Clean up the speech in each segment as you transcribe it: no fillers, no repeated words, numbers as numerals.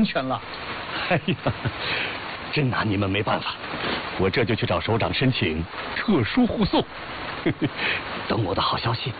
全了。 哎呀，真拿你们没办法，我这就去找首长申请特殊护送，等我的好消息。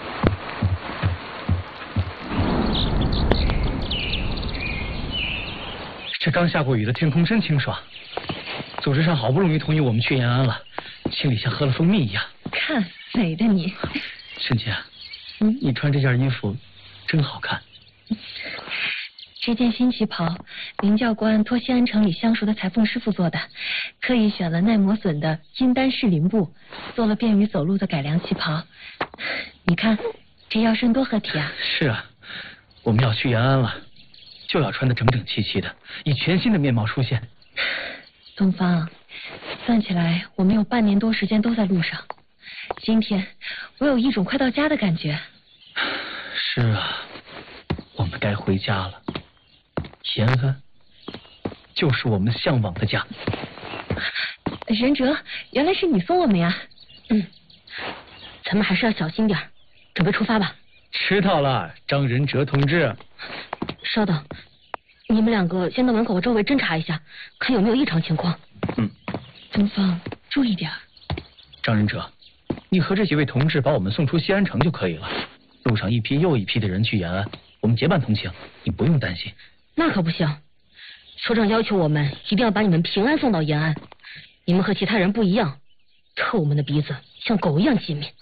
这刚下过雨的天空真清爽，组织上好不容易同意我们去延安了，心里像喝了蜂蜜一样。 看美的你， 沈姐，你穿这件衣服真好看。 这件新旗袍，林教官托西安城里相熟的裁缝师傅做的，特意选了耐磨损的金丹士林布，做了便于走路的改良旗袍。你看，这腰身多合体啊！ 是啊，我们要去延安了，就要穿得整整齐齐的，以全新的面貌出现。 东方，算起来我们有半年多时间都在路上，今天我有一种快到家的感觉。 是啊，我们该回家了。延安就是我们向往的家。 任哲，原来是你送我们呀。 咱们还是要小心点，准备出发吧。 知道了，张仁哲同志。 稍等，你们两个先到门口周围侦查一下，看有没有异常情况。 东方，注意点。 张仁哲，你和这几位同志把我们送出西安城就可以了。路上一批又一批的人去延安，我们结伴同行，你不用担心。 那可不行，首长要求我们一定要把你们平安送到延安。你们和其他人不一样，特务们的鼻子像狗一样机敏。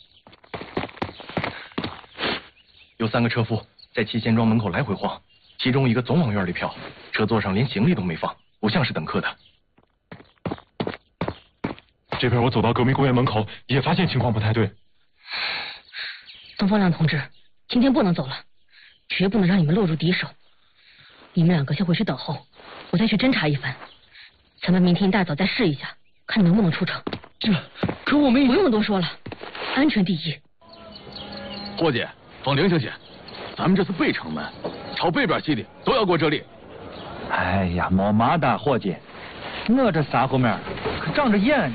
有3个车夫在七贤庄门口来回晃，其中一个总往院里飘，车座上连行李都没放，不像是等客的。 这边我走到革命公园门口，也发现情况不太对。 东方亮同志，今天不能走了，绝不能让你们落入敌手。你们两个先回去等候，我再去侦查一番。咱们明天一大早再试一下，看能不能出城。 可我们不用多说了，安全第一。 伙计，放灵醒些，咱们这是北城门，朝北边去的都要过这里。 哎呀，没嘛的，伙计，我这腮后面可长着眼呢。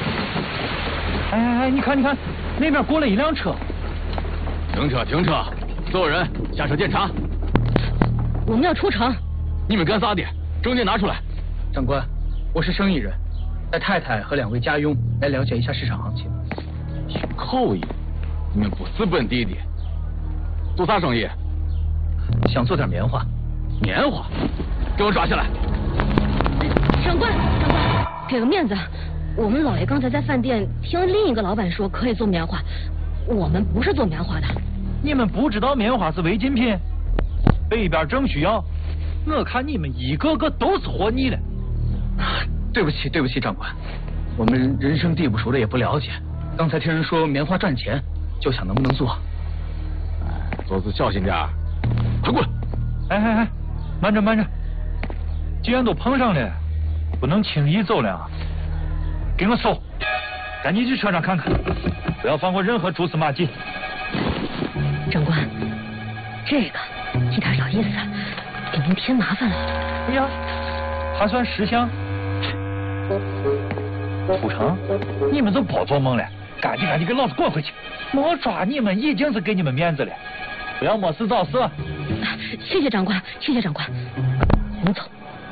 哎，你看，那边过来一辆车。 停车，所有人下车检查。 我们要出城。 你们干啥的？证件拿出来。 长官，我是生意人，带太太和2位家佣来了解一下市场行情。 口音，你们不是本地的，做啥生意？ 想做点棉花。 棉花？给我抓起来！ 长官，给个面子，我们老爷刚才在饭店听另一个老板说可以做棉花，我们不是做棉花的。 你们不知道棉花是违禁品，北边正需要。我看你们一个个都是活腻的。 对不起，长官，我们人生地不熟的也不了解。刚才听人说棉花赚钱，就想能不能做。 做事小心点，快滚！ 哎，慢着，既然都碰上了，不能轻易走了啊！给我搜，赶紧去车上看看，不要放过任何蛛丝马迹。 长官，这个一点小意思，给您添麻烦了。 哎呀，还算识相。不成，你们就别做梦了，赶紧给老子滚回去！我抓你们已经是给你们面子了，不要没事找事。 谢谢长官。我们走。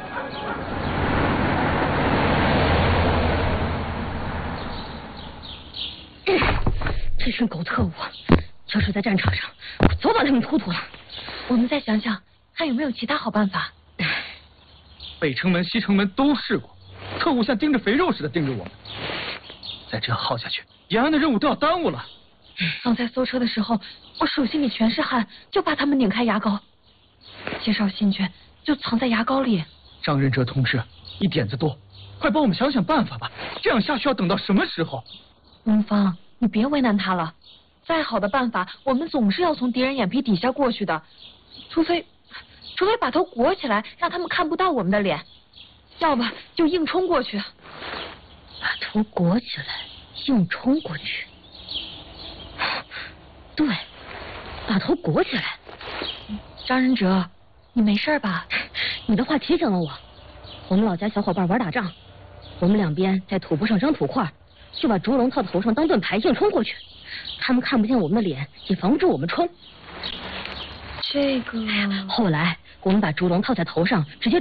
这群狗特务，要是在战场上，我早把他们突突了。 我们再想想，还有没有其他好办法？ 北城门、西城门都试过，特务像盯着肥肉似的盯着我们。再这样耗下去，延安的任务都要耽误了。 刚才搜车的时候，我手心里全是汗，就怕他们拧开牙膏。介绍信卷就藏在牙膏里。 张仁哲同志，你点子多，快帮我们想想办法吧！这样下去要等到什么时候？ 文芳，你别为难他了。再好的办法，我们总是要从敌人眼皮底下过去的，除非把头裹起来，让他们看不到我们的脸，要不就硬冲过去。 把头裹起来，硬冲过去。对，把头裹起来。 张仁哲，你没事吧？ 你的话提醒了我。我们老家小伙伴玩打仗，我们两边在土布上扔土块，就把竹笼套头上当盾牌，硬冲过去。他们看不见我们的脸，也防不住我们冲。 这个…… 后来我们把竹笼套在头上，直接